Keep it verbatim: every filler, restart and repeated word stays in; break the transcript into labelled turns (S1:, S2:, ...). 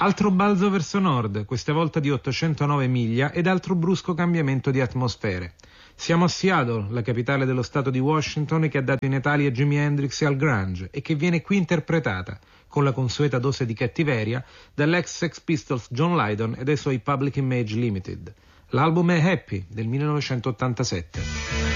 S1: Altro balzo verso nord, questa volta di ottocentonove miglia ed altro brusco cambiamento di atmosfere. Siamo a Seattle, la capitale dello stato di Washington che ha dato i natali a Jimi Hendrix e al grunge e che viene qui interpretata, con la consueta dose di cattiveria, dall'ex Sex Pistols John Lydon e dai suoi Public Image Limited. L'album è Happy del millenovecentottantasette.